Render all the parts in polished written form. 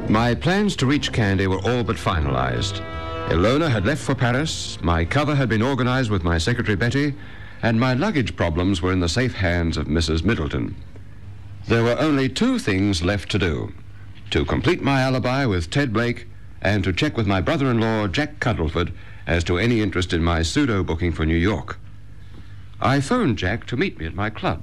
My plans to reach Candy were all but finalized. Ilona had left for Paris, my cover had been organized with my secretary Betty, and my luggage problems were in the safe hands of Mrs. Middleton. There were only two things left to do: to complete my alibi with Ted Blake and to check with my brother-in-law, Jack Cuddleford, as to any interest in my pseudo-booking for New York. I phoned Jack to meet me at my club.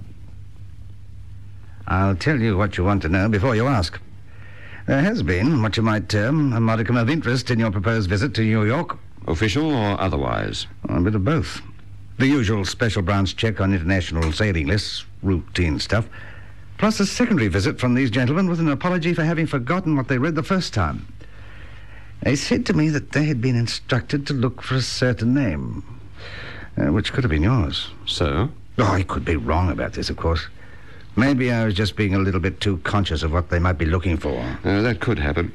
I'll tell you what you want to know before you ask. There has been what you might term a modicum of interest in your proposed visit to New York. Official or otherwise? A bit of both. The usual special branch check on international sailing lists, routine stuff, plus a secondary visit from these gentlemen with an apology for having forgotten what they read the first time. They said to me that they had been instructed to look for a certain name, which could have been yours. So? Oh, I could be wrong about this, of course. Maybe I was just being a little bit too conscious of what they might be looking for. That could happen.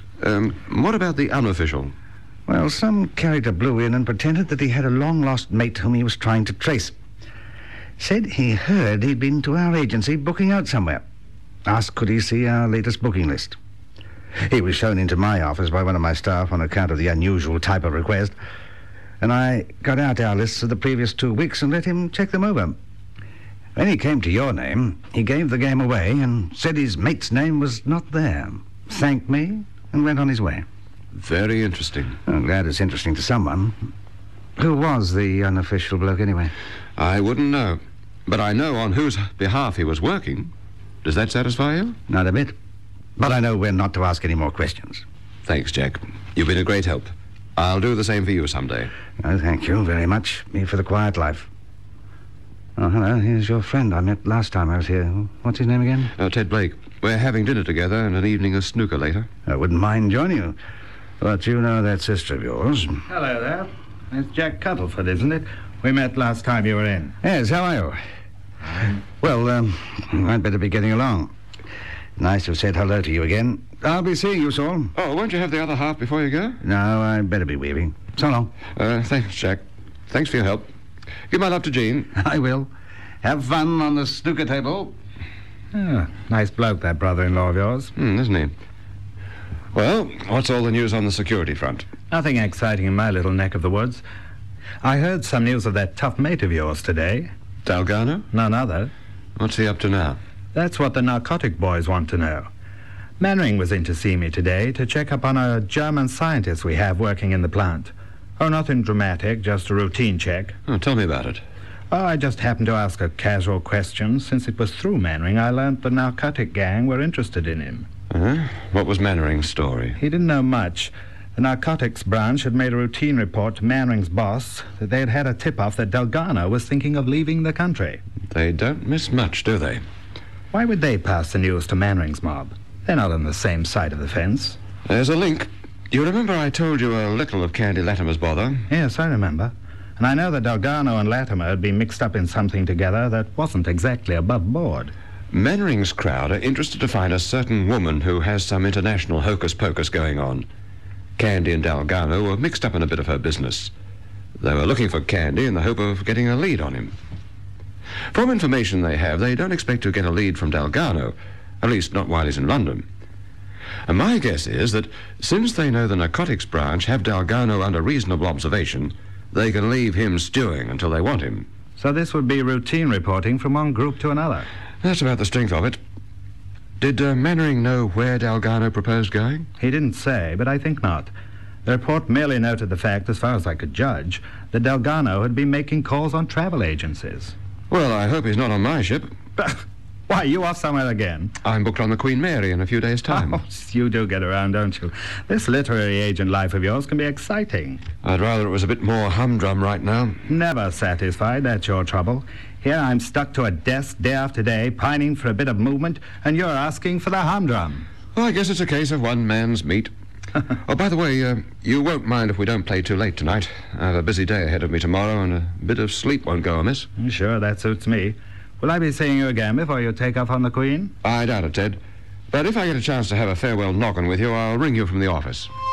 What about the unofficial? Well, some character blew in and pretended that he had a long-lost mate whom he was trying to trace. Said he heard he'd been to our agency booking out somewhere. Asked could he see our latest booking list. He was shown into my office by one of my staff on account of the unusual type of request, and I got out our lists of the previous 2 weeks and let him check them over. When he came to your name, he gave the game away and said his mate's name was not there. Thanked me and went on his way. Very interesting. I'm glad it's interesting to someone. Who was the unofficial bloke, anyway? I wouldn't know. But I know on whose behalf he was working. Does that satisfy you? Not a bit. But I know when not to ask any more questions. Thanks, Jack. You've been a great help. I'll do the same for you someday. Oh, thank you very much. Me for the quiet life. Oh, hello. Here's your friend I met last time I was here. What's his name again? Ted Blake. We're having dinner together and an evening of snooker later. I wouldn't mind joining you. But you know that sister of yours. Hello there. It's Jack Cuddleford, isn't it? We met last time you were in. Yes, how are you? Well, I'd better be getting along. Nice to have said hello to you again. I'll be seeing you, Saul. Oh, won't you have the other half before you go? No, I'd better be weaving. So long. Thanks, Jack. Thanks for your help. Give my love to Jean. I will. Have fun on the snooker table. Oh, nice bloke, that brother-in-law of yours. Isn't he? Well, what's all the news on the security front? Nothing exciting in my little neck of the woods. I heard some news of that tough mate of yours today. Dalgarno? None other. What's he up to now? That's what the narcotic boys want to know. Mannering was in to see me today to check up on a German scientist we have working in the plant. Oh, nothing dramatic, just a routine check. Oh, tell me about it. Oh, I just happened to ask a casual question. Since it was through Mannering, I learned the narcotic gang were interested in him. What was Mannering's story? He didn't know much. The narcotics branch had made a routine report to Mannering's boss that they had had a tip-off that Dalgarno was thinking of leaving the country. They don't miss much, do they? Why would they pass the news to Mannering's mob? They're not on the same side of the fence. There's a link. You remember I told you a little of Candy Latimer's bother? Yes, I remember. And I know that Dalgarno and Latimer had been mixed up in something together that wasn't exactly above board. Mannering's crowd are interested to find a certain woman who has some international hocus-pocus going on. Candy and Dalgarno were mixed up in a bit of her business. They were looking for Candy in the hope of getting a lead on him. From information they have, they don't expect to get a lead from Dalgarno, at least not while he's in London. And my guess is that since they know the narcotics branch have Dalgarno under reasonable observation, they can leave him stewing until they want him. So this would be routine reporting from one group to another. That's about the strength of it. Did Mannering know where Dalgarno proposed going? He didn't say, but I think not. The report merely noted the fact, as far as I could judge, that Dalgarno had been making calls on travel agencies. Well, I hope he's not on my ship. Why, you are somewhere again? I'm booked on the Queen Mary in a few days' time. Oh, you do get around, don't you? This literary agent life of yours can be exciting. I'd rather it was a bit more humdrum right now. Never satisfied, that's your trouble. Here I'm stuck to a desk day after day, pining for a bit of movement, and you're asking for the humdrum. Well, I guess it's a case of one man's meat. Oh, by the way, you won't mind if we don't play too late tonight. I have a busy day ahead of me tomorrow, and a bit of sleep won't go amiss. Sure, that suits me. Will I be seeing you again before you take off on the Queen? I doubt it, Ted. But if I get a chance to have a farewell noggin with you, I'll ring you from the office.